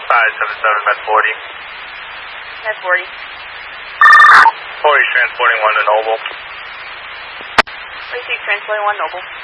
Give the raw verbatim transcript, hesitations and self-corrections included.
five seven seven, Med forty. Med forty. forty transporting one to Noble. forty-six transporting one Noble.